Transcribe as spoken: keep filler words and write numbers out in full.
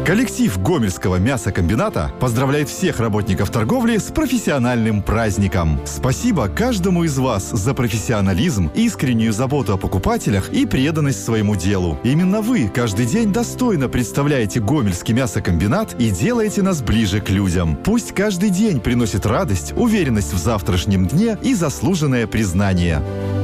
Коллектив Гомельского мясокомбината поздравляет всех работников торговли с профессиональным праздником. Спасибо каждому из вас за профессионализм, искреннюю заботу о покупателях и преданность своему делу. Именно вы каждый день достойно представляете Гомельский мясокомбинат и делаете нас ближе к людям. Пусть каждый день приносит радость, уверенность в завтрашнем дне и заслуженное признание.